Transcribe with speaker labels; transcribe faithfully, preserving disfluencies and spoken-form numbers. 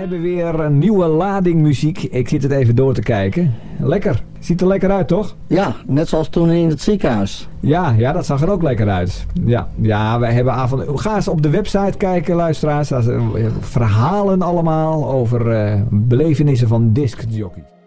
Speaker 1: hebben weer een nieuwe lading muziek. Ik zit het even door te kijken. Lekker. Ziet er lekker uit, toch?
Speaker 2: Ja, net zoals toen in het ziekenhuis.
Speaker 1: Ja, ja, dat zag er ook lekker uit. Ja, ja wij hebben avond... Ga eens op de website kijken, luisteraars. Daar zijn verhalen allemaal over uh, belevenissen van discjockeys.